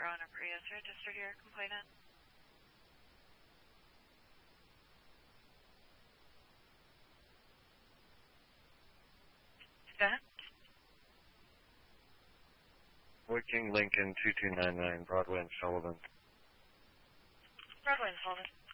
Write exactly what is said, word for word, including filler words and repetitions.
Brown or Prius registered here, complainant. Go ahead. Wicking Lincoln two two nine nine, Broadway and Sullivan. Broadway and Sullivan.